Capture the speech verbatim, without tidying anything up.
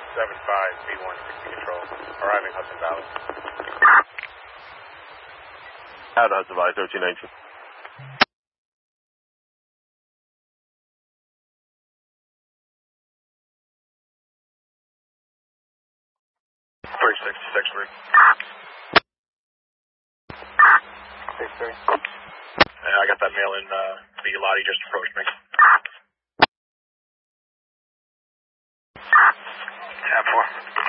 seven five B one sixty control, arriving Hudson Valley. Out Hudson Valley, thirteen nineteen. three sixty-six, three. six three. Yeah, I got that mail in, uh, the Lottie just approached me. ten four.